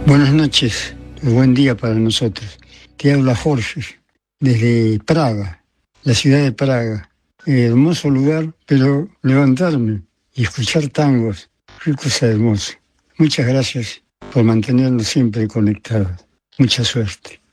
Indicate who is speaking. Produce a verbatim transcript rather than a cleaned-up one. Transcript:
Speaker 1: Buenas noches, buen día para nosotros. Te habla Jorge, desde Praga, la ciudad de Praga. Eh, hermoso lugar, pero levantarme y escuchar tangos, qué cosa hermosa. Muchas gracias por mantenernos siempre conectados. Mucha suerte.